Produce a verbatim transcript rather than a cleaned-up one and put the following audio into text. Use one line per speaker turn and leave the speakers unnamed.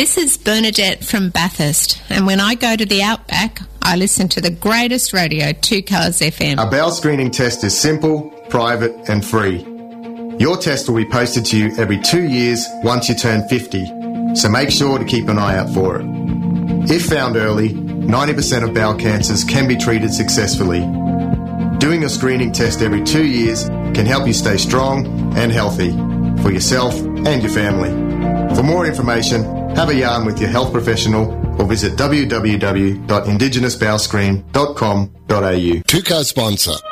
This is Bernadette from Bathurst, and when I go to the Outback, I listen to the greatest radio, two Cars F M.
Our bowel screening test is simple, private and free. Your test will be posted to you every two years once you turn fifty, so make sure to keep an eye out for it. If found early, ninety percent of bowel cancers can be treated successfully. Doing a screening test every two years can help you stay strong and healthy for yourself and your family. For more information, have a yarn with your health professional or visit w w w dot indigenous bowel screen dot com dot a u.
Two-car sponsor.